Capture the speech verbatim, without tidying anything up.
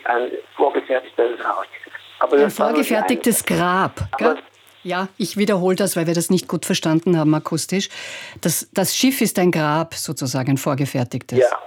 ein vorgefertigtes Haus. Aber ein vorgefertigtes Grab. Aber ja, ich wiederhole das, weil wir das nicht gut verstanden haben akustisch. Das, das Schiff ist ein Grab sozusagen, ein vorgefertigtes. Ja,